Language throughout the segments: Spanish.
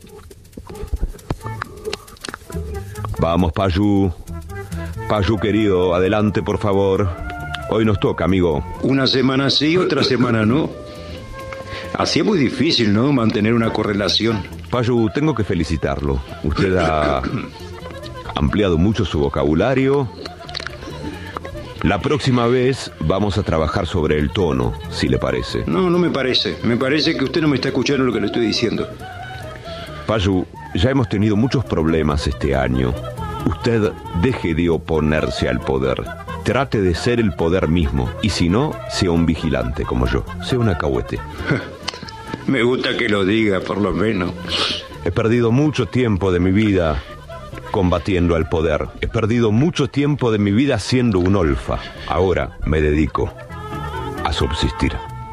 Vamos, Payu. Payu, querido, adelante, por favor. Hoy nos toca, amigo. Una semana sí, otra semana no. Así es muy difícil, ¿no?, mantener una correlación. Payu, tengo que felicitarlo. Usted ha ampliado mucho su vocabulario. La próxima vez vamos a trabajar sobre el tono, si le parece. No, no me parece. Me parece que usted no me está escuchando lo que le estoy diciendo. Payu, ya hemos tenido muchos problemas este año. Usted deje de oponerse al poder. Trate de ser el poder mismo. Y si no, sea un vigilante como yo. Sea un alcahuete. Me gusta que lo diga, por lo menos. He perdido mucho tiempo de mi vida combatiendo al poder. He perdido mucho tiempo de mi vida siendo un olfa. Ahora me dedico a subsistir.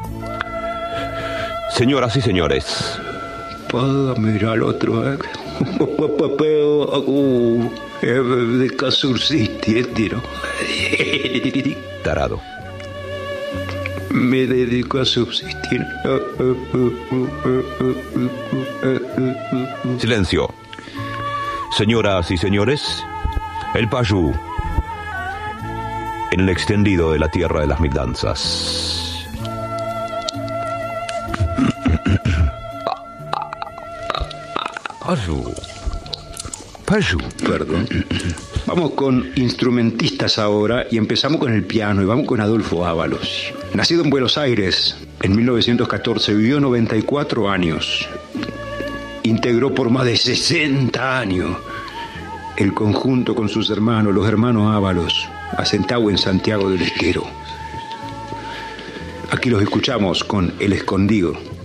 Señoras y señores. Puedo mirar al otro, ¿eh? De subsistir, ¿no? Tarado. Me dedico a subsistir. Silencio. Señoras y señores, el Payu en el extendido de la tierra de las mil danzas. Payu. Perdón. Vamos con instrumentistas ahora y empezamos con el piano y vamos con Adolfo Ábalos. Nacido en Buenos Aires en 1914, vivió 94 años. Integró por más de 60 años el conjunto con sus hermanos, los hermanos Ábalos, asentados en Santiago del Estero. Aquí los escuchamos con El Escondido.